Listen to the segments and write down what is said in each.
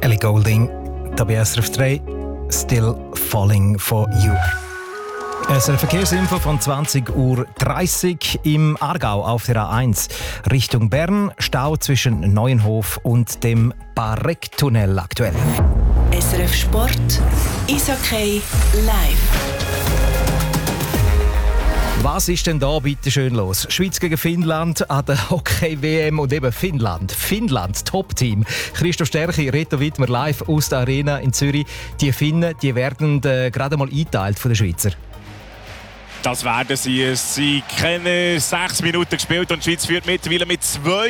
Ellie Goulding, da bei SRF 3, Still Falling for You. Es ist eine Verkehrsinfo von 20:30 Uhr im Aargau auf der A1 Richtung Bern. Stau zwischen Neuenhof und dem Bareck-Tunnel aktuell. SRF Sport, Eishockey live. Was ist denn da bitte schön los? Schweiz gegen Finnland an der Hockey-WM und eben Finnland. Finnland, Top-Team. Christoph Stärchi, Reto Wittmer live aus der Arena in Zürich. Die Finnen, die werden gerade mal eingeteilt von den Schweizer. Das werden sie. Sie kennen 6 Minuten gespielt und die Schweiz führt mittlerweile mit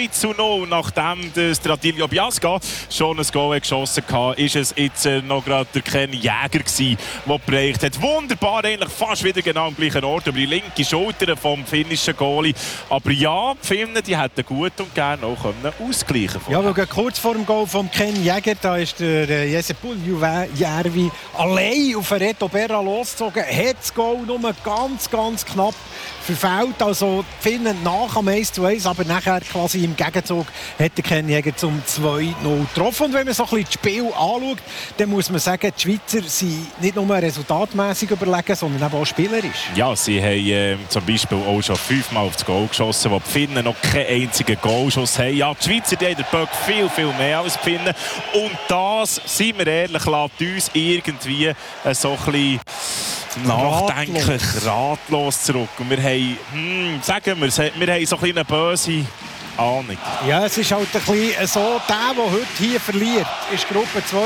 2:0. Nachdem der Adilio Biasca schon ein Goal geschossen hat, ist es jetzt noch gerade der Ken Jäger gewesen, der bereicht hat. Wunderbar, eigentlich fast wieder genau am gleichen Ort, über die linke Schulter vom finnischen Goalie. Aber ja, die Finnen, die hätten gut und gerne auch ausgleichen können. Ja, kurz vor dem Goal von Ken Jäger, da ist der Jesse Puljujärvi allein auf Reto Berra losgezogen, hat das Goal nur ganz knapp verfehlt. Also die Finnen nach am 1:1, aber nachher quasi im Gegenzug hat der Ken Jäger zum 2:0 getroffen. Und wenn man so ein bisschen das Spiel anschaut, dann muss man sagen, die Schweizer sind nicht nur resultatmässig überlegen, sondern auch spielerisch. Ja, sie haben zum Beispiel auch schon 5-mal aufs Goal geschossen, wo die Finnen noch keinen einzigen Goalschuss haben. Ja, die Schweizer, die haben den Böck viel mehr als die Finnen. Und das, seien wir ehrlich, lässt uns irgendwie so ein bisschen nachdenklich, ratlos zurück. Und wir haben, sagen wir haben so eine böse Ahnung. Ja, es ist halt ein bisschen so, der heute hier verliert, ist Gruppe 2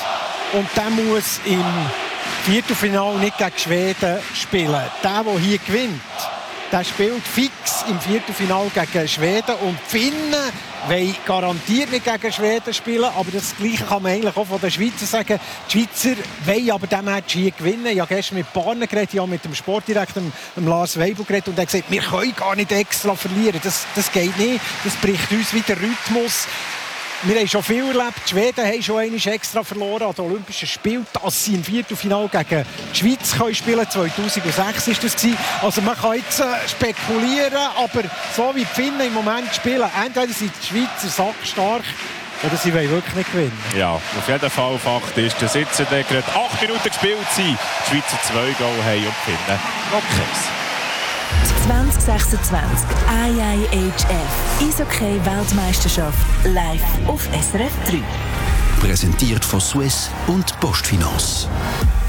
und der muss im Viertelfinale nicht gegen Schweden spielen. Der hier gewinnt, der spielt fix im Viertelfinale gegen Schweden und die Finnen wollen garantiert nicht gegen Schweden spielen, aber das Gleiche kann man eigentlich auch von den Schweizern sagen. Die Schweizer wollen aber diesen Match hier gewinnen. Ich habe gestern mit Barnen geredet, ich habe mit dem Sportdirektor, dem Lars Weibel geredet und er hat gesagt, wir können gar nicht extra verlieren. Das geht nicht, das bricht uns wieder Rhythmus. Wir haben schon viel erlebt. Die Schweden haben schon einmal extra verloren an den Olympischen Spielen, dass sie im Viertelfinale gegen die Schweiz spielen können. 2006 war das. Also man kann jetzt spekulieren, aber so wie die Finnen im Moment spielen, entweder sind die Schweizer sackstark oder sie wollen wirklich nicht gewinnen. Ja, auf jeden Fall Fakt ist, dass jetzt gerade 8 Minuten gespielt sind. Die Schweizer 2 Goal haben und die Finnen noch keins. 2026 IIHF Eishockey Weltmeisterschaft live auf SRF 3. Präsentiert von Swiss und Postfinance.